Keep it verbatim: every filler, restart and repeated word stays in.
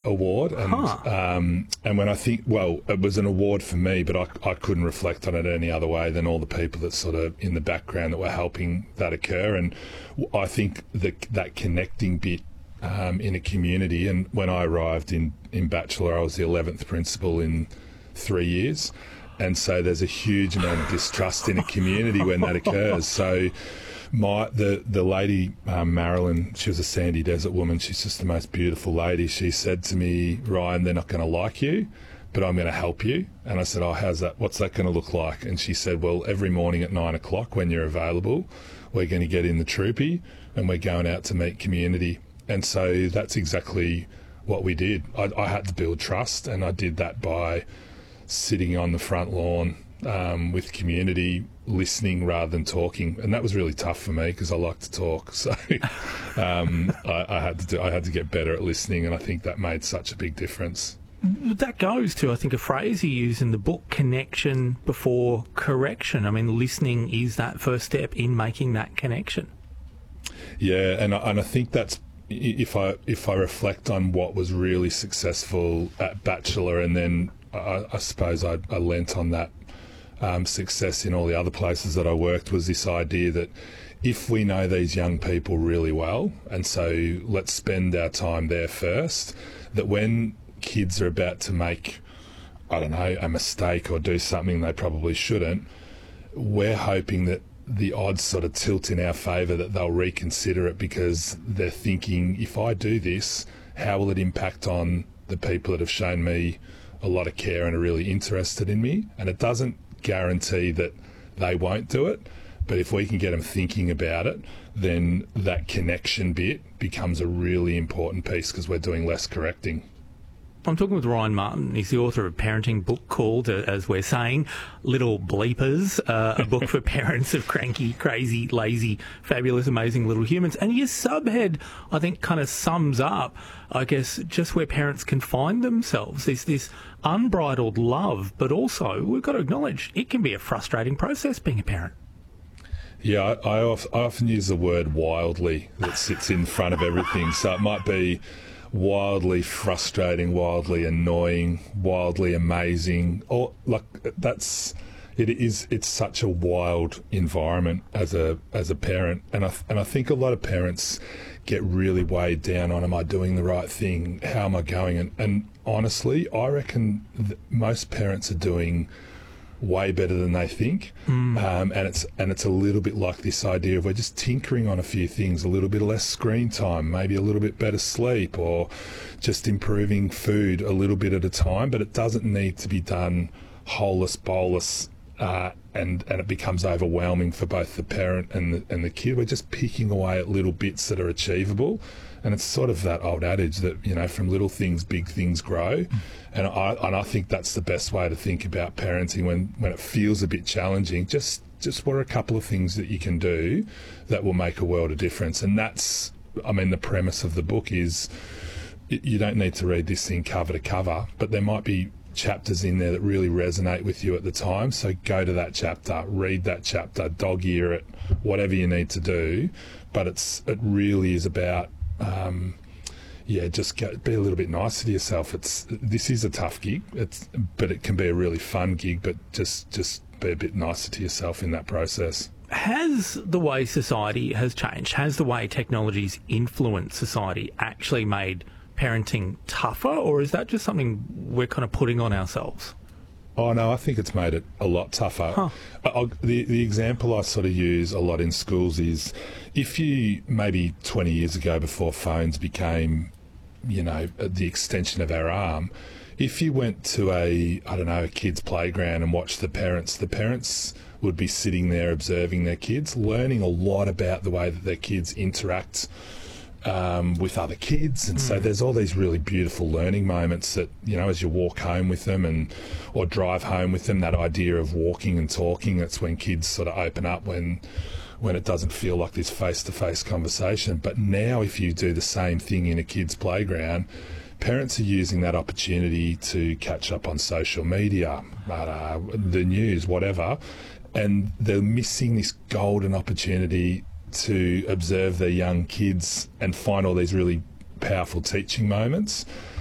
award, and Huh. um, and when I think, well, it was an award for me, but I, I couldn't reflect on it any other way than all the people that sort of in the background that were helping that occur. And I think that that connecting bit um, in a community, and when I arrived in, in Bachelor, I was the eleventh principal in three years. And so there's a huge amount of distrust in a community when that occurs. So my the the lady, um, Marilyn, she was a Sandy Desert woman. She's just the most beautiful lady. She said to me, Ryan, they're not going to like you, but I'm going to help you. And I said, oh, how's that? What's that going to look like? And she said, well, every morning at nine o'clock when you're available, we're going to get in the troopy and we're going out to meet community. And so that's exactly what we did. I, I had to build trust, and I did that by sitting on the front lawn um, with community, listening rather than talking, and that was really tough for me because I like to talk. So um, I, I had to do, I had to get better at listening, and I think that made such a big difference. That goes to, I think, a phrase you use in the book, connection before correction. I mean, listening is that first step in making that connection. Yeah, and I, and I think that's, if I if I reflect on what was really successful at Bachelor, and then I, I suppose I, I lent on that um, success in all the other places that I worked, was this idea that if we know these young people really well, and so let's spend our time there first, that when kids are about to make, I don't know, a mistake or do something they probably shouldn't, we're hoping that the odds sort of tilt in our favour, that they'll reconsider it because they're thinking, if I do this, how will it impact on the people that have shown me a lot of care and are really interested in me? And it doesn't guarantee that they won't do it, but if we can get them thinking about it, then that connection bit becomes a really important piece because we're doing less correcting. I'm talking with Ryan Martin. He's the author of a parenting book called, uh, as we're saying, Little Bleepers, uh, a book for parents of cranky, crazy, lazy, fabulous, amazing little humans. And his subhead, I think, kind of sums up, I guess, just where parents can find themselves. There's this unbridled love, but also we've got to acknowledge it can be a frustrating process being a parent. Yeah, I, I, of, I often use the word wildly that sits in front of everything. So it might be wildly frustrating, wildly annoying, wildly amazing, or like that's it is it's such a wild environment as a as a parent, and I and I think a lot of parents get really weighed down on, am I doing the right thing, how am I going, and, and honestly I reckon that most parents are doing way better than they think. Mm. Um, and it's and it's a little bit like this idea of we're just tinkering on a few things, a little bit less screen time, maybe a little bit better sleep, or just improving food a little bit at a time, but it doesn't need to be done holus bolus, uh, and, and it becomes overwhelming for both the parent and the, and the kid. We're just picking away at little bits that are achievable. And it's sort of that old adage that, you know, from little things, big things grow. Mm. And I and I think that's the best way to think about parenting when, when it feels a bit challenging. Just just what are a couple of things that you can do that will make a world of difference? And that's, I mean, the premise of the book is you don't need to read this thing cover to cover, but there might be chapters in there that really resonate with you at the time. So go to that chapter, read that chapter, dog ear it, whatever you need to do. But it's it really is about Um, yeah, just get, be a little bit nicer to yourself. It's this is a tough gig, it's but it can be a really fun gig. But just just be a bit nicer to yourself in that process. Has the way society has changed, has the way technology's influenced society actually made parenting tougher, or is that just something we're kind of putting on ourselves? Oh no, I think it's made it a lot tougher. Huh. I, I, the the example I sort of use a lot in schools is if you maybe twenty years ago, before phones became, you know, the extension of our arm, if you went to a I don't know a kid's playground and watched the parents, the parents would be sitting there observing their kids, learning a lot about the way that their kids interact Um, with other kids, and mm. so there's all these really beautiful learning moments that, you know, as you walk home with them and or drive home with them, that idea of walking and talking, that's when kids sort of open up, when when it doesn't feel like this face-to-face conversation. But now if you do the same thing in a kid's playground, parents are using that opportunity to catch up on social media, uh, the news, whatever, and they're missing this golden opportunity to observe their young kids and find all these really powerful teaching moments.